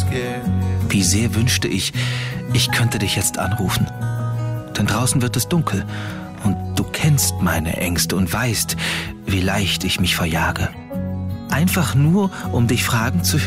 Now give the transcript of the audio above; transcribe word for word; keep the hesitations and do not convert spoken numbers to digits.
Wie sehr wünschte ich, ich könnte dich jetzt anrufen. Denn draußen wird es dunkel und du kennst meine Ängste und weißt, wie leicht ich mich verjage. Einfach nur, um dich fragen zu